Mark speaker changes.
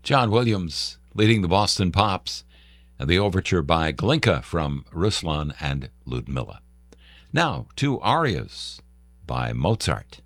Speaker 1: John Williams leading the Boston Pops, and the overture by Glinka from Ruslan and Ludmilla. Now, two arias by Mozart.